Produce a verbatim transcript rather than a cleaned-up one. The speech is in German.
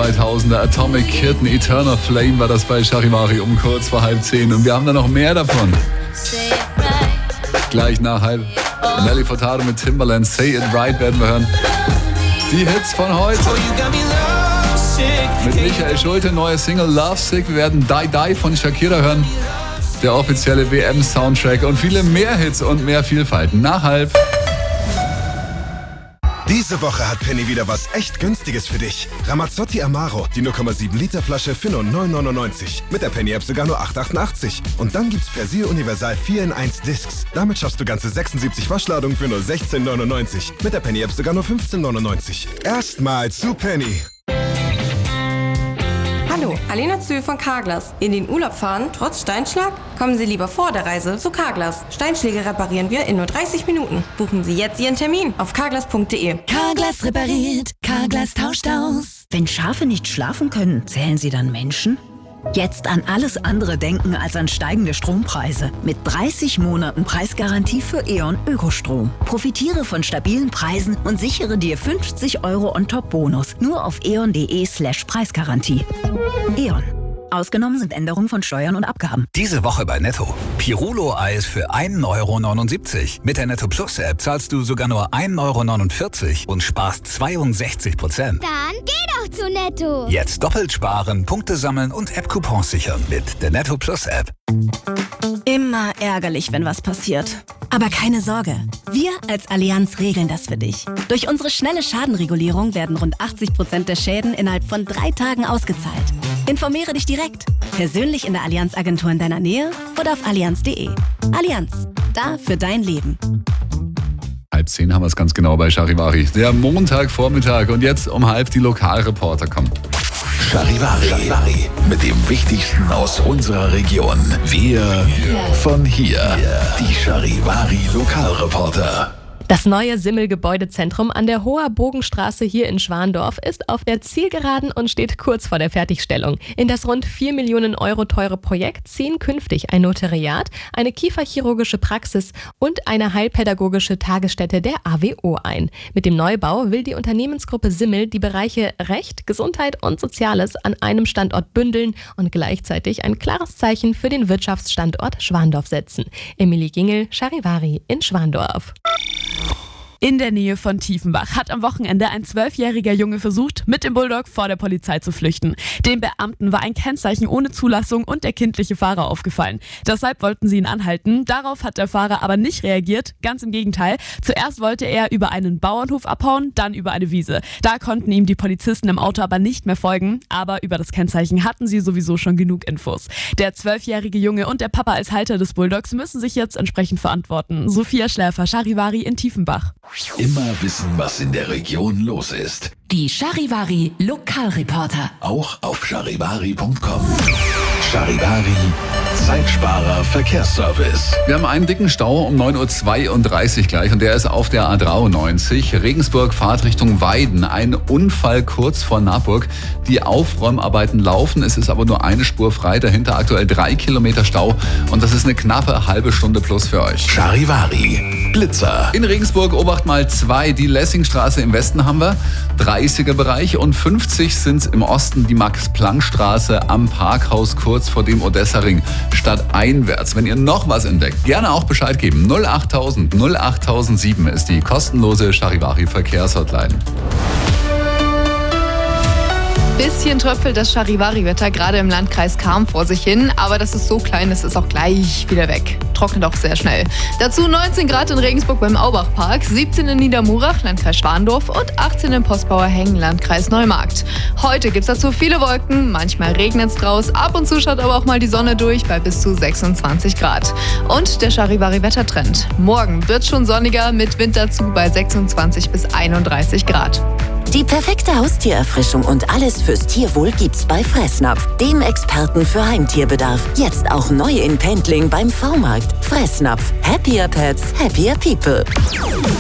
zweitausender. Atomic Kitten, Eternal Flame war das bei Charivari um kurz vor halb zehn. Und wir haben da noch mehr davon. Gleich nach halb. Nelly Furtado mit Timbaland, Say It Right werden wir hören. Die Hits von heute. Mit Michael Schulte, neue Single Love Sick. Wir werden Die Die von Shakira hören. Der offizielle W M-Soundtrack und viele mehr Hits und mehr Vielfalt. Nach halb. Diese Woche hat Penny wieder was echt Günstiges für dich. Ramazzotti Amaro, die null Komma sieben Liter Flasche für nur neun neunundneunzig. Mit der Penny-App sogar nur acht achtundachtzig. Und dann gibt's Persil Universal vier in eins Discs. Damit schaffst du ganze sechsundsiebzig Waschladungen für nur sechzehn neunundneunzig. Mit der Penny-App sogar nur fünfzehn neunundneunzig. Erstmal zu Penny. Hallo, Alena Zühl von Carglass. In den Urlaub fahren, trotz Steinschlag? Kommen Sie lieber vor der Reise zu Carglass. Steinschläge reparieren wir in nur dreißig Minuten. Buchen Sie jetzt Ihren Termin auf carglass punkt de. Carglass repariert, Carglass tauscht aus. Wenn Schafe nicht schlafen können, zählen sie dann Menschen? Jetzt an alles andere denken als an steigende Strompreise. Mit dreißig Monaten Preisgarantie für E.ON Ökostrom. Profitiere von stabilen Preisen und sichere dir fünfzig Euro On-Top-Bonus. Nur auf eon.de slash Preisgarantie. E.ON. Ausgenommen sind Änderungen von Steuern und Abgaben. Diese Woche bei Netto. Pirulo-Eis für ein Euro neunundsiebzig. Mit der Netto Plus App zahlst du sogar nur ein Euro neunundvierzig und sparst zweiundsechzig Prozent. Dann geh doch zu Netto. Jetzt doppelt sparen, Punkte sammeln und App-Coupons sichern mit der Netto Plus App. Immer ärgerlich, wenn was passiert. Aber keine Sorge, wir als Allianz regeln das für dich. Durch unsere schnelle Schadenregulierung werden rund achtzig Prozent der Schäden innerhalb von drei Tagen ausgezahlt. Informiere dich direkt, persönlich in der Allianz-Agentur in deiner Nähe oder auf allianz punkt de. Allianz, da für dein Leben. Halb zehn haben wir es ganz genau bei Charivari. Der Montagvormittag und jetzt um halb die Lokalreporter kommen. Charivari, Charivari, mit dem Wichtigsten aus unserer Region. Wir von hier. Die Charivari Lokalreporter. Das neue Simmel-Gebäudezentrum an der Hoher Bogenstraße hier in Schwandorf ist auf der Zielgeraden und steht kurz vor der Fertigstellung. In das rund vier Millionen Euro teure Projekt ziehen künftig ein Notariat, eine kieferchirurgische Praxis und eine heilpädagogische Tagesstätte der A W O ein. Mit dem Neubau will die Unternehmensgruppe Simmel die Bereiche Recht, Gesundheit und Soziales an einem Standort bündeln und gleichzeitig ein klares Zeichen für den Wirtschaftsstandort Schwandorf setzen. Emilie Gingel, Charivari in Schwandorf. In der Nähe von Tiefenbach hat am Wochenende ein zwölfjähriger Junge versucht, mit dem Bulldog vor der Polizei zu flüchten. Den Beamten war ein Kennzeichen ohne Zulassung und der kindliche Fahrer aufgefallen. Deshalb wollten sie ihn anhalten. Darauf hat der Fahrer aber nicht reagiert, ganz im Gegenteil. Zuerst wollte er über einen Bauernhof abhauen, dann über eine Wiese. Da konnten ihm die Polizisten im Auto aber nicht mehr folgen, aber über das Kennzeichen hatten sie sowieso schon genug Infos. Der zwölfjährige Junge und der Papa als Halter des Bulldogs müssen sich jetzt entsprechend verantworten. Sophia Schläfer, Charivari in Tiefenbach. Immer wissen, was in der Region los ist. Die Charivari Lokalreporter. Auch auf charivari punkt com. Charivari, Zeitsparer Verkehrsservice. Wir haben einen dicken Stau um neun Uhr zweiunddreißig gleich und der ist auf der A dreiundneunzig. Regensburg, Fahrtrichtung Weiden. Ein Unfall kurz vor Naburg. Die Aufräumarbeiten laufen, es ist aber nur eine Spur frei. Dahinter aktuell drei Kilometer Stau und das ist eine knappe halbe Stunde plus für euch. Charivari, Blitzer. In Regensburg Obacht mal zwei. Die Lessingstraße im Westen haben wir. dreißiger Bereich und fünfzig sind im Osten die Max-Planck-Straße am Parkhaus kurz vor dem Odessa-Ring. Stadteinwärts. Wenn ihr noch was entdeckt, gerne auch Bescheid geben. null achttausend null achttausendsieben ist die kostenlose Charivari Verkehrshotline. Bisschen tröpfelt das Charivari-Wetter gerade im Landkreis Cham vor sich hin, aber das ist so klein, das ist auch gleich wieder weg. Trocknet auch sehr schnell. Dazu neunzehn Grad in Regensburg beim Aubachpark, siebzehn in Niedermurach, Landkreis Schwandorf und achtzehn in Postbauerhengen, Landkreis Neumarkt. Heute gibt's dazu viele Wolken, manchmal regnet's draus, ab und zu schaut aber auch mal die Sonne durch bei bis zu sechsundzwanzig Grad. Und der Charivari-Wettertrend. Morgen wird schon sonniger mit Wind dazu bei sechsundzwanzig bis einunddreißig Grad. Die perfekte Haustiererfrischung und alles fürs Tierwohl gibt's bei Fressnapf, dem Experten für Heimtierbedarf. Jetzt auch neu in Pendling beim V-Markt. Fressnapf. Happier Pets, happier people.